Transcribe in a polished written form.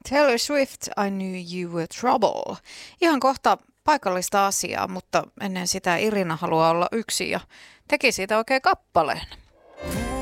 Taylor Swift, I Knew You Were Trouble. Ihan kohta paikallista asiaa, mutta ennen sitä Irina haluaa olla yksin ja teki siitä oikein kappaleen.